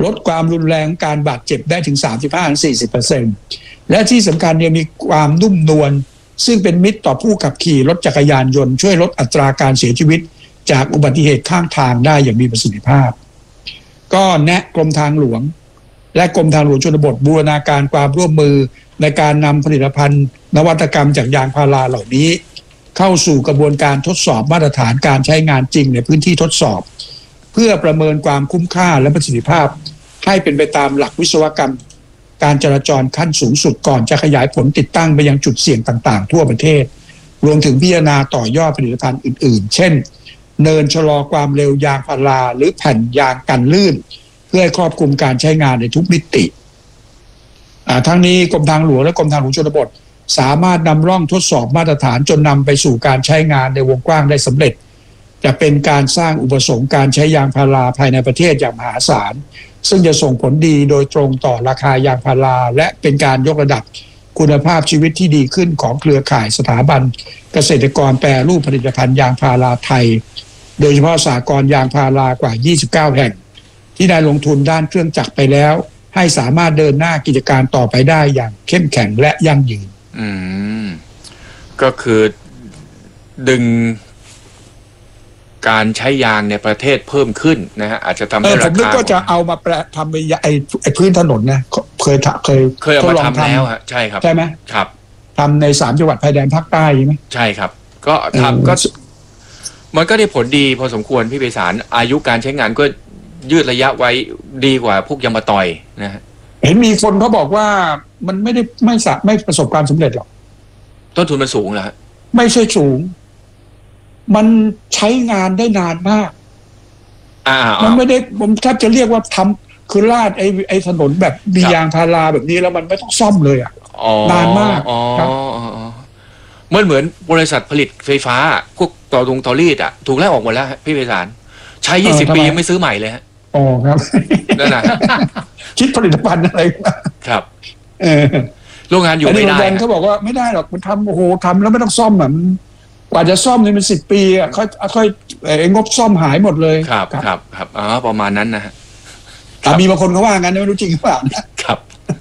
ลดความรุนแรงการบาดเจ็บได้ถึง 35-40% และที่สำคัญเนี่ยมีความนุ่มนวลซึ่งเป็นมิตรต่อผู้ขับขี่รถจักรยานยนต์ช่วยลดอัตราการเสียชีวิตจากอุบัติเหตุข้างทางได้อย่างมีประสิทธิภาพก็แนะกรมทางหลวงและกรมทางหลวงชนบทบูรณาการความร่วมมือในการนำผลิตภัณฑ์นวัตกรรมจากยางพาราเหล่านี้เข้าสู่กระบวนการทดสอบมาตรฐานการใช้งานจริงในพื้นที่ทดสอบเพื่อประเมินความคุ้มค่าและประสิทธิภาพให้เป็นไปตามหลักวิศวกรรมการจราจรขั้นสูงสุดก่อนจะขยายผลติดตั้งไปยังจุดเสี่ยงต่างๆทั่วประเทศรวมถึงพิจารณาต่อยอดผลิตภัณฑ์อื่นๆเช่นเนินชะลอความเร็วยางพาราหรือแผ่นยางกันลื่นเพื่อให้ครอบคลุมการใช้งานในทุกมิติทั้งนี้กรมทางหลวงและกรมทางหลวงชนบทสามารถนำร่องทดสอบมาตรฐานจนนำไปสู่การใช้งานในวงกว้างได้สำเร็จจะเป็นการสร้างอุปสงค์การใช้ยางพาราภายในประเทศอย่างมหาศาลซึ่งจะส่งผลดีโดยตรงต่อราคายางพาราและเป็นการยกระดับคุณภาพชีวิตที่ดีขึ้นของเครือข่ายสถาบันเกษตรกรแปรรูปผลิตภัณฑ์ยางพาราไทยโดยเฉพาะสหกรณ์ยางพารากว่า29แห่งที่ได้ลงทุนด้านเครื่องจักรไปแล้วให้สามารถเดินหน้ากิจการต่อไปได้อย่างเข้มแข็งและยั่งยืนก็คือดึงการใช้ยางในประเทศเพิ่มขึ้นนะฮะอาจจะทำให้ราคาผมนึกก็จะเอามาทำไอ้พื้นถนนนะเคยเอามาทำแล้วฮะใช่ครับใช่ไหมครับทำใน3จังหวัดชายแดนภาคใต้ใช่ไหมใช่ครับก็ทำก็มันก็ได้ผลดีพอสมควรพี่ไพศาลอายุการใช้งานก็ยืดระยะไว้ดีกว่าพวกยางมะตอยนะฮะเห็นมีคนเขาบอกว่ามันไม่ประสบความสำเร็จหรอกต้นทุนมันสูงนะฮะไม่ใช่สูงมันใช้งานได้นานมากมันไม่ได้ผมแทบจะเรียกว่าทำคือลาดไอ้ถนนแบบมียางพาราแบบนี้แล้วมันไม่ต้องซ่อมเลยนานมากครับเหมือนบริษัทผลิตไฟฟ้าพวกต่อรีดถูกไล่ออกหมดแล้วพี่ไพศาลใช้20 ปียังไม่ซื้อใหม่เลยฮะอ๋อครับนั่นนะคิดผลิตภัณฑ์อะไรครับโรงงานอยู่ไม่ได้เขาบอกว่าไม่ได้หรอกมันทำโอ้โหทำแล้วไม่ต้องซ่อมกว่าจะซ่อมเนี่ยมัน10 ปีค่อยงบซ่อมหายหมดเลยครับประมาณนั้นนะฮะแต่มีบางคนเขาว่างั้นไม่รู้จริงหรือเปล่านะครับ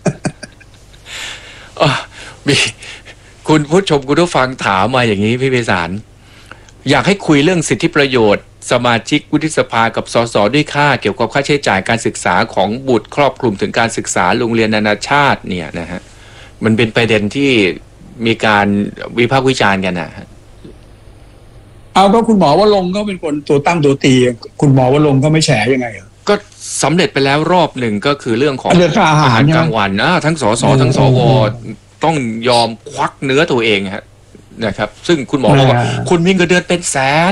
มีคุณผู้ชมคุณผู้ฟังถามมาอย่างนี้พี่ไพศาลอยากให้คุยเรื่องสิทธิประโยชน์สมาชิกวุฒิสภากับสสด้วยค่าเกี่ยวกับค่าใช้จ่ายการศึกษาของบุตรครอบคลุมถึงการศึกษาโรงเรียนนานาชาติเนี่ยนะฮะมันเป็นประเด็นที่มีการวิพากษ์วิจารณ์กันนะเอาก็คุณหมอวรงค์ก็เป็นคนตัวตั้งตัวตีคุณหมอวรงค์ก็ไม่แฉยังไงก็สำเร็จไปแล้วรอบหนึ่งก็คือเรื่องของอาหารกลางวันทั้งสสทั้งสวต้องยอมควักเนื้อตัวเองนะครับซึ่งคุณหมอบอกว่าคุณมีเงินเดือนเป็นแสน